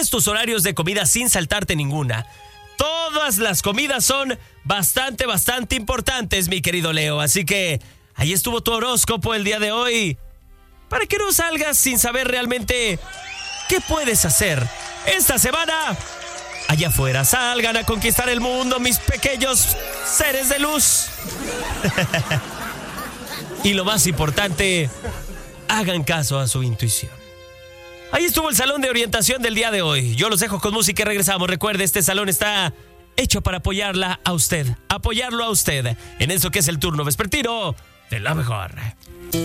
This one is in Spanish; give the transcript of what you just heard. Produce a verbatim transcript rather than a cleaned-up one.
Sigues tus horarios de comida sin saltarte ninguna. Todas las comidas son bastante, bastante importantes, mi querido Leo. Así que ahí estuvo tu horóscopo el día de hoy. Para que no salgas sin saber realmente qué puedes hacer esta semana. Allá afuera, salgan a conquistar el mundo, mis pequeños seres de luz. Y lo más importante, hagan caso a su intuición. Ahí estuvo el salón de orientación del día de hoy. Yo los dejo con música y regresamos. Recuerde, este salón está hecho para apoyarla a usted, apoyarlo a usted en eso que es el turno vespertino de la mejor.